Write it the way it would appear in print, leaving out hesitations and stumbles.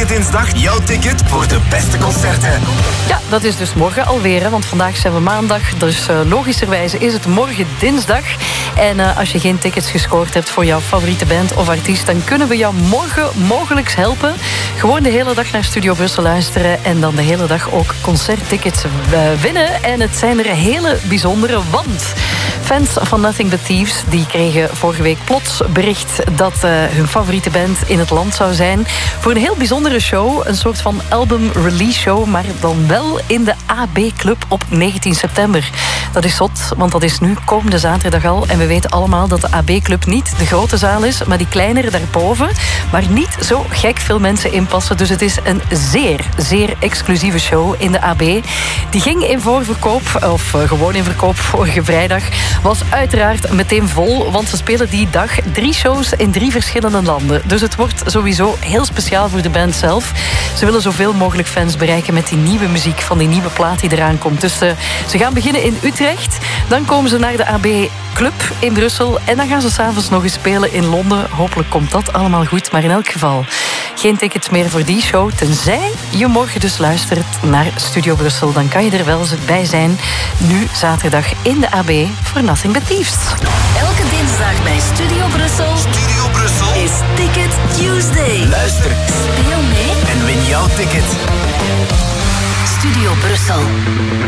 elke dinsdag jouw ticket voor de beste concerten. Ja, dat is dus morgen alweer, hè, want vandaag zijn we maandag. Dus logischerwijze is het morgen dinsdag. En als je geen tickets gescoord hebt voor jouw favoriete band of artiest, dan kunnen we jou morgen mogelijks helpen. Gewoon de hele dag naar Studio Brussel luisteren en dan de hele dag ook concerttickets winnen. En het zijn er hele bijzondere, want fans van Nothing But Thieves die kregen vorige week plots bericht dat hun favoriete band in het land zou zijn voor een heel bijzondere show. Een soort van album release show, maar dan wel in de AB Club op 19 september. Dat is zot, want dat is nu komende zaterdag al. En we weten allemaal dat de AB Club niet de grote zaal is, maar die kleinere daarboven, waar niet zo gek veel mensen in passen. Dus het is een zeer, zeer exclusieve show in de AB. Die ging in voorverkoop, of gewoon in verkoop vorige vrijdag, was uiteraard meteen vol, want ze spelen die dag 3 shows in 3 verschillende landen. Dus het wordt sowieso heel speciaal voor de band zelf. Ze willen zoveel mogelijk fans bereiken met die nieuwe muziek van die nieuwe plaat die eraan komt. Dus ze gaan beginnen in Utrecht, dan komen ze naar de AB Club in Brussel en dan gaan ze 's avonds nog eens spelen in Londen. Hopelijk komt dat allemaal goed, maar in elk geval geen tickets meer voor die show, tenzij je morgen dus luistert naar Studio Brussel. Dan kan je er wel eens bij zijn, nu zaterdag in de AB voor Nothing But Thieves. Elke dinsdag bij Studio Brussel. Studio Brussel Is Ticket Tuesday. Luister Speel mee en win jouw ticket. Studio Brussel.